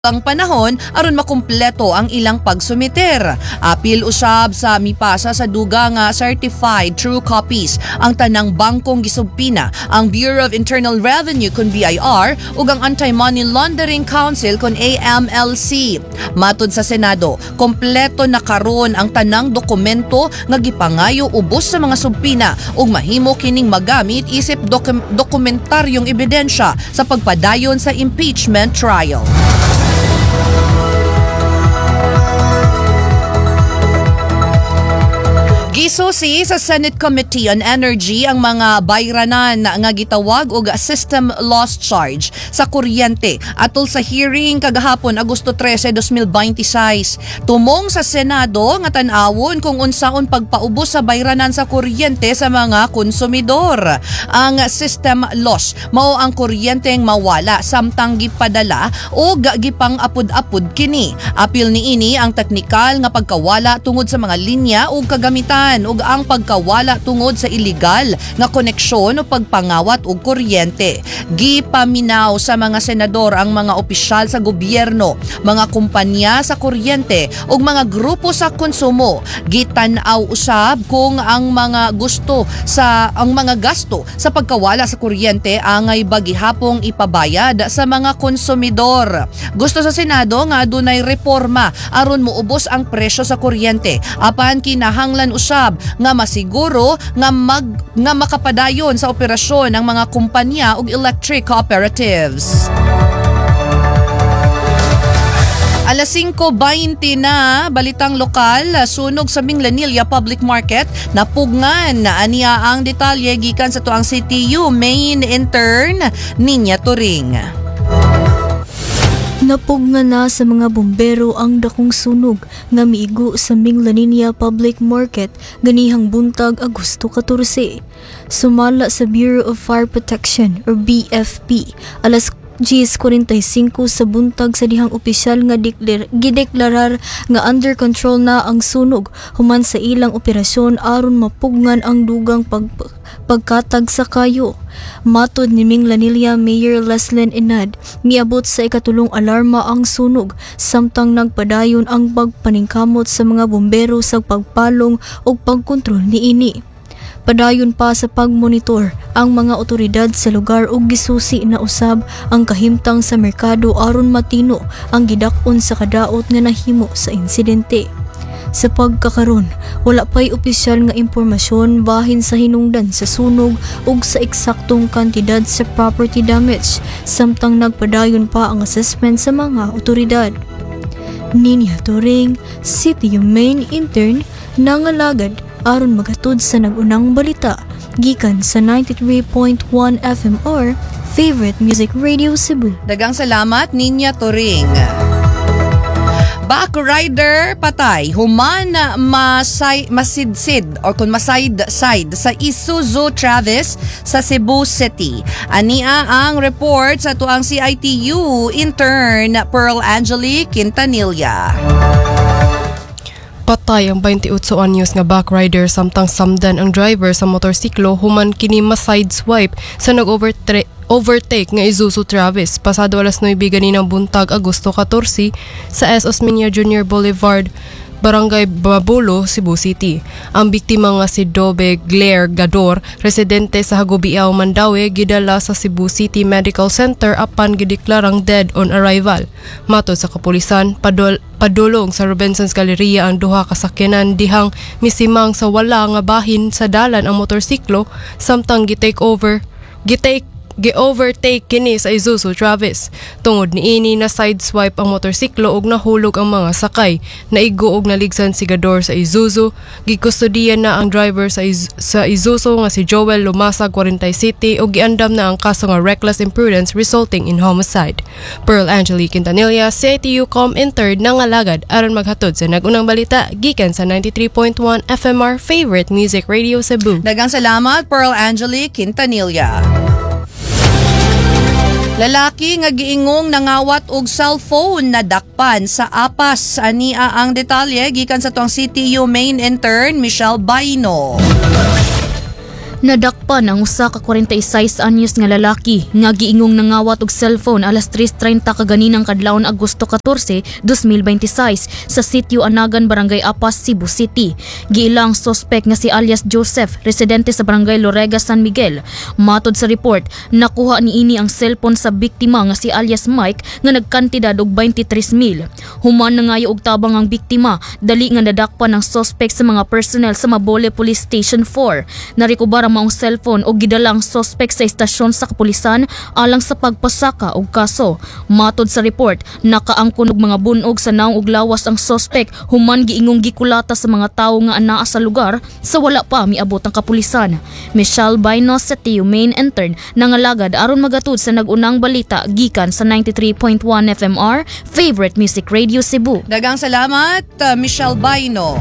ang panahon aron makumpleto ang ilang pagsumiter. Apil usab sa mipasa sa duga nga certified true copies ang tanang bangkong gisugpina ang Bureau of Internal Revenue kun BIR ug ang Anti-Money Laundering Council kun AMLC. Matud sa Senado, kompleto na karon ang tanang dokumento nga gipangayo ubos sa mga sugpina ug mahimo kining magamit isip dokumentaryong ebidensya sa pagpadayon sa impeachment trial. Gisusi sa Senate Committee on Energy ang mga bayranan nga gitawag og system loss charge sa kuryente atol sa hearing kagahapon Agosto 13, 2026. Tumong sa Senado nga tan-awon kung unsaon pagpaubos sa bayranan sa kuryente sa mga konsumidor. Ang system loss mao ang kuryenteng mawala samtang gipadala o gipang apod-apod kini. Apil niini ang teknikal nga pagkawala tungod sa mga linya o kagamitan ug ang pagkawala tungod sa illegal nga koneksyon o pagpangawat og kuryente. Gipaminaw sa mga senador ang mga opisyal sa gobyerno, mga kumpanya sa kuryente ug mga grupo sa konsumo. Gitan-aw usab kung ang mga gasto sa pagkawala sa kuryente angay bagihapong ipabayad sa mga konsumidor. Gusto sa Senado nga adunay reforma aron moubos ang presyo sa kuryente apan kinahanglan usab nga masiguro nga makapadayon sa operasyon ng mga kumpanya ug electric cooperatives. Alas 5:20 na, balitang lokal, sunog sa Minglanilla Public Market, napugngan aniya ang detalye gikan sa tuang CTU main intern Ninya Turing. Napugngan na sa mga bombero ang dakong sunog nga miigo sa Minglanilla Public Market ganihang buntag Agosto 14. Sumala sa Bureau of Fire Protection or BFP, alas 10:45 sa buntag sa dihang opisyal nga gideklarar nga under control na ang sunog human sa ilang operasyon aron mapugngan ang dugang pagkatag sa kayo. Matod ni Minglanilla Mayor Leslyn Enad, miabot sa ikatulong alarma ang sunog samtang nagpadayon ang pagpaningkamot sa mga bombero sa pagpalong o pagkontrol niini. Padayon pa sa pagmonitor ang mga otoridad sa lugar ug gisusi na usab ang kahimtang sa merkado aron matino ang gidak-on sa kadaot nga nahimo sa insidente. Sa pagkakaron, wala pa'y opisyal nga impormasyon bahin sa hinungdan sa sunog ug sa eksaktong kantidad sa property damage samtang nagpadayon pa ang assessment sa mga otoridad. Ninya Turing, City Main Intern, nangalagad aron magatod sa nagunang balita gikan sa 93.1 FMR Favorite Music Radio Cebu. Dagang salamat Ninya Turing. Backrider patay human masidsid or kung maside sa Isuzu Travis sa Cebu City. Ania ang report sa tuang CITU intern Pearl Angelique Quintanilla. Patay ang 28 anyos nga backrider samtang samdan ang driver sa motorsiklo human kini ma-sideswipe sa nag-overtake nga Isuzu Travis pasado alas 9 ganinang buntag Agosto 14 sa S. Osmeña Jr. Boulevard, Barangay Babulo, Cebu City. Ang biktima nga si Dobe Glaire Gador, residente sa Hagobiao, Mandaue, gidala sa Cebu City Medical Center apan gideklarang dead on arrival. Matod sa kapulisan, padulong sa Robinson's Galleria ang duha ka sakyanan dihang misimang sa wala nga bahin sa dalan ang motorsiklo samtang gi-overtake kini sa Isuzu Travis. Tungod niini na sideswipe ang motorsiklo ug nahulog ang mga sakay. Naigo og naligsan si Gador sa Isuzu. Gikustodiyan na ang driver sa Isuzu nga si Joel Lumasag 47 ug giandam na ang kaso nga reckless imprudence resulting in homicide. Pearl Angelique Quintanilla, CITU Com Intern nangalagad aron maghatod sa nagunang balita gikan sa 93.1 FMR Favorite Music Radio Cebu. Dagang salamat Pearl Angelique Quintanilla. Lalaki nga giingong nangawat og cellphone na dakpan sa apas. Ania ang detalye gikan sa tuang CTU main intern Michelle Baino. Nadakpan ang usa ka 46 anyos nga lalaki nga giingong nangawat og cellphone alas 3:30 kaganinang kadlawon Agosto 14, 2026 sa sitio Anagan, Barangay Apas, Cebu City. Giilang suspect nga si alias Joseph, residente sa Barangay Lorega, San Miguel. Matod sa report, nakuha niini ang cellphone sa biktima nga si alias Mike nga nagkantidad og 23,000. Human na ngayo og tabang ang biktima, dali nga nadakpan ang suspect sa mga personnel sa Mabole Police Station 4. Narikubar ang maong cellphone o gidalang suspect sa istasyon sa kapulisan alang sa pagpasaka og kaso. Matod sa report, nakaangkon og mga bunog sa naong og lawas ang suspect, human giingong gikulata sa mga tawo nga anaa sa lugar sa wala pa miabot ang kapulisan. Michelle Bainos sa TU Main Intern nangalagad aron magatud sa nagunang balita gikan sa 93.1 FMR Favorite Music Radio Cebu. Dagang salamat, Michelle Baino.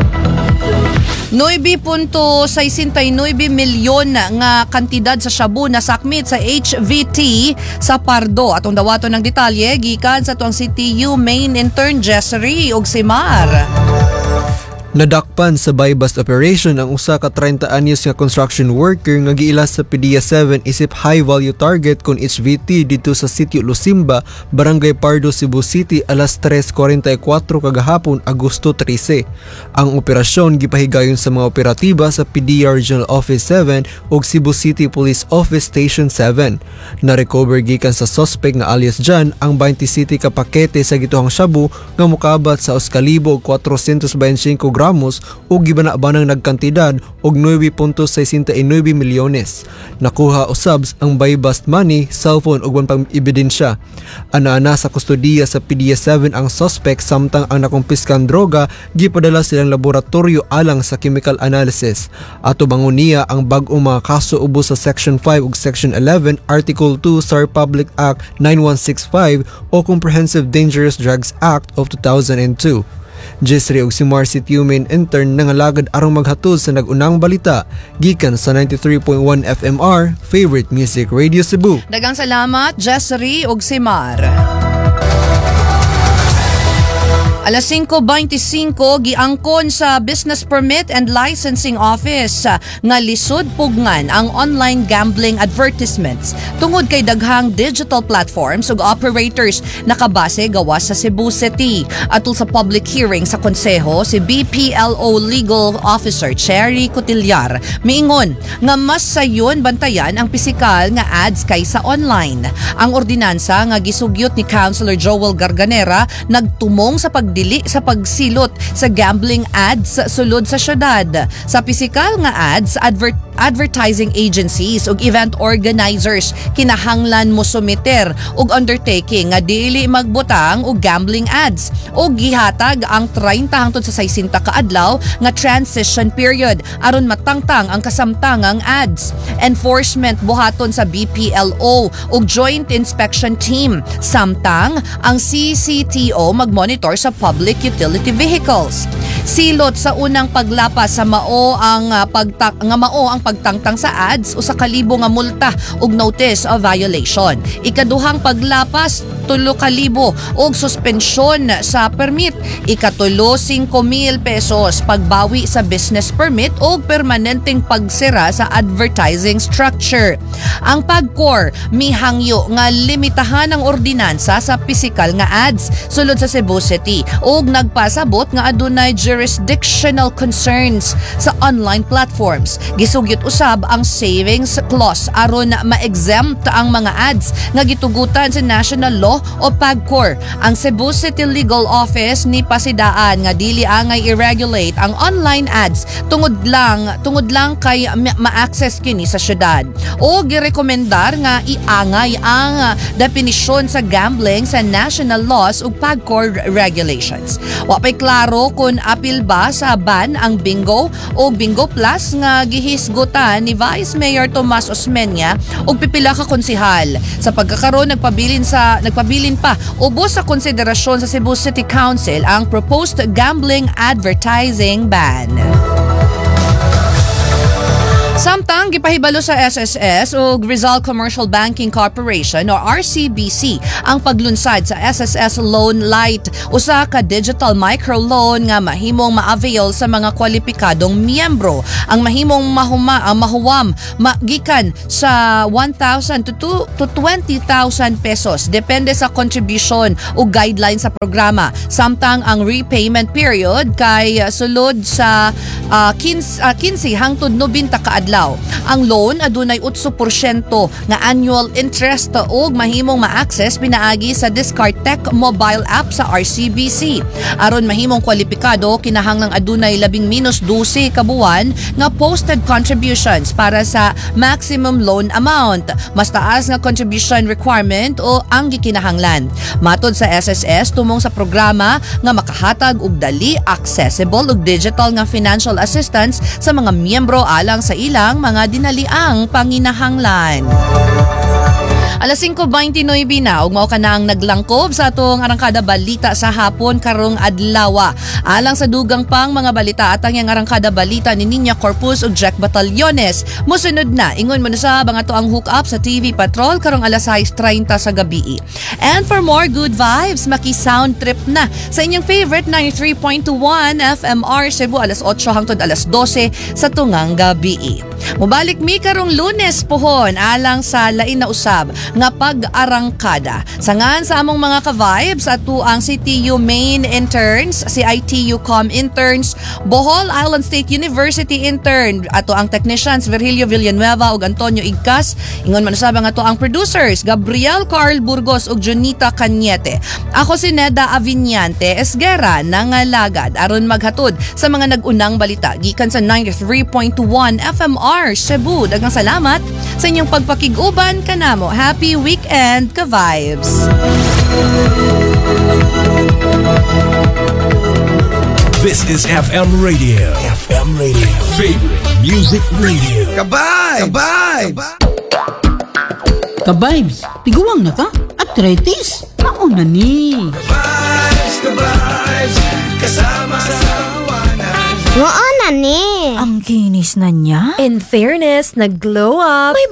9.69 milyon nga kantidad sa shabu na sakmit sa HVT sa Pardo. Atong dawaton ng detalye gikan sa tuang CTU Main Intern Jessery og Simar. Nadakpan sa buy-bust operation ang usa ka 30 anyos nga construction worker nga giilas sa PDEA 7 isip high value target kon HVT dito sa sitio Lusimba, Barangay Pardo, Cebu City alas 3:44 kagahapon Agosto 13. Ang operasyon gipahigayon sa mga operatiba sa PDEA Regional Office 7 ug Cebu City Police Office Station 7. Na-recover gikan sa suspect nga alias John ang 20 city ka pakete sa gituhang shabu nga mokabat sa 2,425 gramos o gibana-banang nagkantidad og 9.69 milyones. Nakuha usabs ang buy-bust money, cellphone ug pang ebidensya. Ana-ana sa kustodiya sa PDEA 7 ang suspect samtang ang nakumpiskang droga gipadala silang laboratorio alang sa chemical analysis. Ato bangon niya ang bag-ong mga kaso ubos sa Section 5 ug Section 11 Article 2 sa Republic Act 9165 o Comprehensive Dangerous Drugs Act of 2002. Jessery og Simar City Main Intern nangalagad arong maghatod sa nagunang balita gikan sa 93.1 FMR Favorite Music Radio Cebu. Dagang salamat, Jessery og Simar. Alas 5:25 giangkon sa Business Permit and Licensing Office nga lisod pugngan ang online gambling advertisements tungod kay daghang digital platforms ug operators nakabase gawas sa Cebu City. Atul sa public hearing sa konseho, si BPLO Legal Officer Cherry Cotillar miingon nga mas sayon bantayan ang pisikal nga ads kaysa online. Ang ordinansa nga gisugyot ni Councilor Joel Garganera nagtumong sa pagdili sa pagsilot sa gambling ads sulod sa syudad. Sa pisikal nga ads, advertising agencies ug event organizers kinahanglan mo sumiter og undertaking nga dili magbutang og gambling ads ug gihatag ang 30 hangtod sa 60 ka adlaw nga transition period aron matangtang ang kasamtangang ads. Enforcement buhaton sa BPLO ug Joint Inspection Team samtang ang CCTO magmonitor sa public utility vehicles. Silot sa unang paglapas sa mao ang pagtangtang sa ads o sa kalibo nga multa ug notice of violation. Ikaduhang paglapas 3,000 og suspensyon sa permit. Ikatulo 5,000 pesos pagbawi sa business permit o permanenteng pagsira sa advertising structure. Ang PAGCOR mihangyo nga limitahan ang ordinansa sa pisikal nga ads sulod sa Cebu City ug nagpasabot nga adunay jurisdictional concerns sa online platforms. Gisugyot usab ang savings clause aron ma-exempt ang mga ads nga gitugutan sa national law o PAGCOR. Ang Cebu City Legal Office ni pasidaan nga dili angay i-regulate ang online ads tungod lang kay ma-access kini sa syudad. O girekomendar nga iangay ang definisyon sa gambling sa national laws ug PAGCOR regulations. Wa pay klaro kung apil ba sa ban ang bingo o Bingo Plus nga gihisgutan ni Vice Mayor Tomas Osmeña ug pipila ka konsehal. Sa pagkakaroon nagpabilin pa ubos sa konsiderasyon sa Cebu City Council ang proposed gambling advertising ban. Samtang gipahibalo sa SSS o Rizal Commercial Banking Corporation o RCBC ang paglunsad sa SSS Loan Lite, usa ka digital microloan nga mahimong ma-avail sa mga kwalipikadong miyembro. Ang mahimong mahuwam gikan sa 1,000 to 20,000 pesos depende sa contribution o guideline sa programa. Samtang ang repayment period kay sulod sa 15 hangtod 90 ka adlaw. Ang loan adunay 8% nga annual interest ug mahimong ma-access pinaagi sa Discartech mobile app sa RCBC. Aron mahimong kwalipikado, kinahanglang adunay -12 ka buwan nga posted contributions para sa maximum loan amount. Mas taas nga contribution requirement o ang gikinahanglan. Matod sa SSS, tumong sa programa nga makahatag og dali, accessible ug digital nga financial assistance sa mga miyembro alang sa ilang mga dinaliang panginahanglan. Alas 5:29 na ug mao ka na ang naglangkob sa atong arangkada balita sa hapon karong adlaw. Alang sa dugang pang mga balita at ang arangkada balita ni Niña Corpus ug Jack Batallones. Musunod na ingon mo na sa ato ang hook up sa TV Patrol karong alas 6:30 sa gabi. And for more good vibes, maki-sound trip na sa inyong favorite 93.1 FMR Cebu alas 8 hangtod alas 12 sa tungang gabi. Mubalik mi karong Lunes pohon alang sa lain na usab nga pag-arangkada. Sangan sa among mga ka-vibes ato ang CTU main interns, CITU com interns, Bohol Island State University intern, ato ang technicians Virgilio Villanueva ug Antonio Igcas. Ingon man usab ato ang producers Gabriel Carl Burgos ug Junita Cañete. Ako si Neda Aviñante Esguera nangalagad aron maghatod sa mga nag-unang balita gikan sa 93.1 FMR Cebu. Daghang salamat sa inyong pagpakiguban kanamo. Happy weekend ka-vibes! This is FM Radio. FM Radio. Favorite Music Radio. Kabay! Kabay! Kabibes, tiguang na ka? Arthritis? Mauna ni. Kabay! Kasama sa tawanan. Waan na ni. Ang kinis na niya. In fairness, nag-glow up. May